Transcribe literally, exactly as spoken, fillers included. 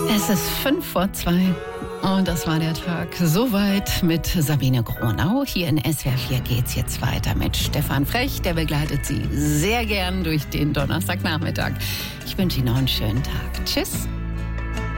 Es ist fünf vor zwei und das war der Tag. Soweit mit Sabine Gronau. Hier in S W R vier geht's jetzt weiter mit Stefan Frech. Der begleitet Sie sehr gern durch den Donnerstagnachmittag. Ich wünsche Ihnen noch einen schönen Tag. Tschüss.